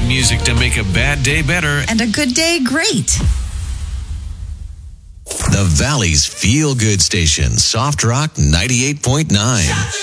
music to make a bad day better and a good day great. The Valley's feel-good station, Soft Rock 98.9.